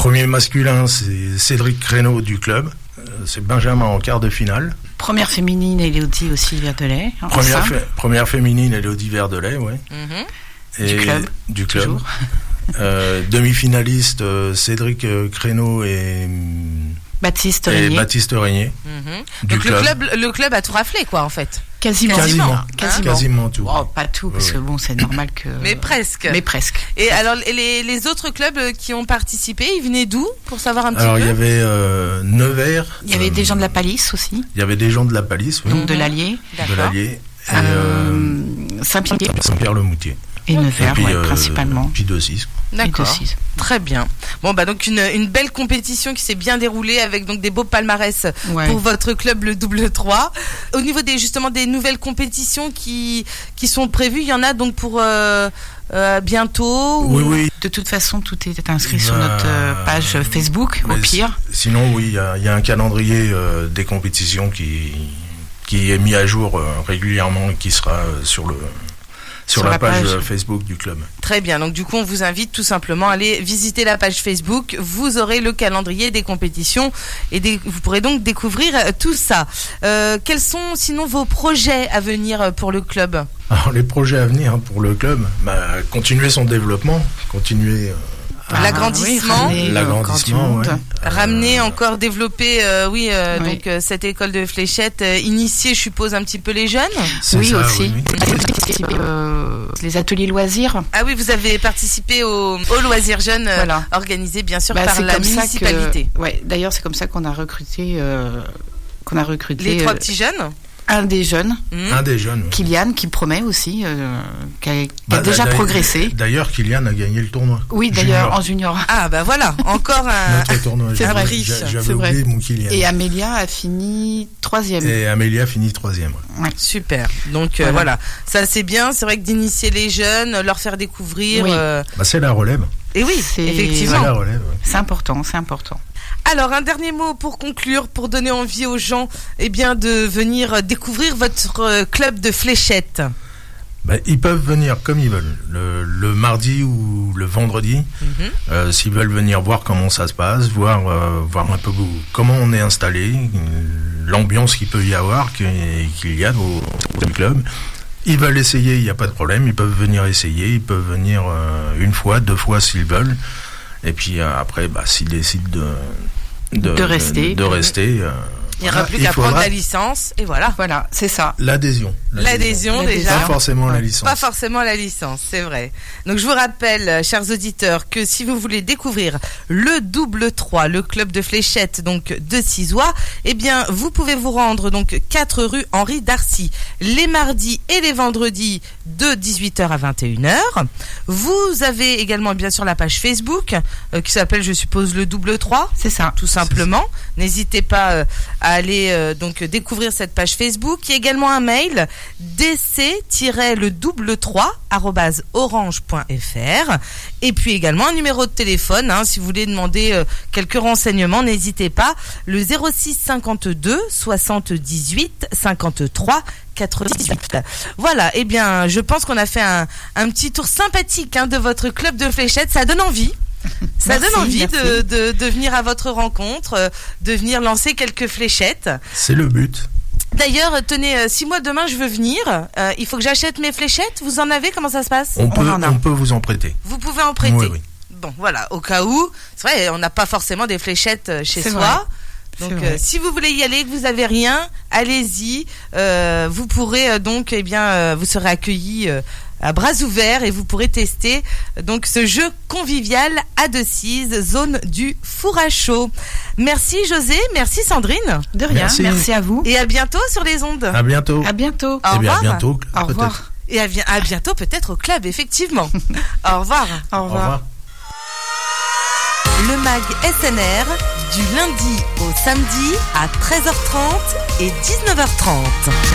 Premier masculin, c'est Cédric Créneau du club. C'est Benjamin en quart de finale. Première féminine, Élodie aussi Verdelais. Première féminine, Élodie Verdelais, ouais. Du club. Demi-finaliste, Cédric Créneau et Baptiste Régnier. Donc le club a tout raflé, quoi, en fait. Quasiment tout. Oh, pas tout, parce que bon, c'est normal que... Mais presque. Et alors, les autres clubs qui ont participé, ils venaient d'où, pour savoir un petit peu? Alors, il y avait Nevers. Il y avait des gens de la Palisse aussi. Il y avait des gens de la Palisse, oui. Donc de l'Allier. De l'Allier. Saint-Pierre-le-Moutier. Et Nevers, principalement. Puis 2-6. D'accord. Très bien. Bon, donc une belle compétition qui s'est bien déroulée avec donc des beaux palmarès pour votre club, le double 3. Au niveau des nouvelles compétitions qui sont prévues, il y en a donc pour bientôt? Oui. De toute façon, tout est inscrit sur notre page Facebook, au pire. Sinon, oui, il y a un calendrier des compétitions qui est mis à jour régulièrement et qui sera sur la page Facebook du club. Très bien, donc du coup on vous invite tout simplement à aller visiter la page Facebook, vous aurez le calendrier des compétitions et vous pourrez donc découvrir tout ça. Quels sont sinon vos projets à venir pour le club? Alors les projets à venir pour le club, continuer son développement, continuer... l'agrandissement, ramener encore, développer, donc cette école de fléchettes, initier, je suppose, un petit peu les jeunes. Oui, aussi. Les ateliers loisirs. Ah oui, vous avez participé aux loisirs jeunes, organisés bien sûr par la municipalité. D'ailleurs, c'est comme ça qu'on a recruté. Les 3 petits jeunes. Un des jeunes, Kylian, qui promet aussi, qui a déjà progressé. D'ailleurs, Kylian a gagné le tournoi. Oui, d'ailleurs, en junior. Ah, voilà, encore un notre tournoi. J'avais oublié mon Kylian. Et Amélia a fini 3e. Ouais. Super. Donc voilà, ça c'est bien. C'est vrai que d'initier les jeunes, leur faire découvrir. C'est la relève. Et oui, effectivement. La relève. C'est important. Alors, un dernier mot pour conclure, pour donner envie aux gens de venir découvrir votre club de fléchettes. Ils peuvent venir comme ils veulent, le mardi ou le vendredi, s'ils veulent venir voir comment ça se passe, voir un peu comment on est installé, l'ambiance qu'il peut y avoir, qu'il y a au club. Ils veulent essayer, il n'y a pas de problème, ils peuvent venir essayer, ils peuvent venir 1 fois, 2 fois s'ils veulent. Et puis après, s'ils décident de rester, il n'y aura plus qu'à prendre la licence et voilà. Voilà, c'est ça. L'adhésion déjà. Pas forcément la licence. Pas forcément la licence, c'est vrai. Donc je vous rappelle, chers auditeurs, que si vous voulez découvrir le double 3, le club de fléchettes donc de Cizois, vous pouvez vous rendre donc 4 rue Henri Darcy les mardis et les vendredis de 18h à 21h. Vous avez également bien sûr la page Facebook qui s'appelle, je suppose, le double 3. C'est ça. Tout simplement. N'hésitez pas à aller donc découvrir cette page Facebook. Il y a également un mail dc-le-3@orange.fr et puis également un numéro de téléphone si vous voulez demander quelques renseignements, n'hésitez pas, le 06 52 78 53 98. Voilà, je pense qu'on a fait un petit tour sympathique de votre club de fléchettes, ça donne envie. Ça donne envie de venir à votre rencontre, de venir lancer quelques fléchettes. C'est le but. D'ailleurs, tenez, si moi demain je veux venir, il faut que j'achète mes fléchettes. Vous en avez? Comment ça se passe? On peut vous en prêter. Vous pouvez en prêter? Oui. Bon, voilà, au cas où. C'est vrai, on n'a pas forcément des fléchettes chez soi. Donc, si vous voulez y aller, que vous avez rien, allez-y. Vous pourrez donc, vous serez accueillis à bras ouverts et vous pourrez tester donc ce jeu convivial à Decize, zone du four à chaud. Merci José, merci Sandrine. De rien, merci à vous. Et à bientôt sur les ondes. À bientôt. Au revoir. À bientôt. Au revoir. Et à bientôt peut-être au club, effectivement. Au revoir. Au revoir. Le MAG SNR, du lundi au samedi à 13h30 et 19h30.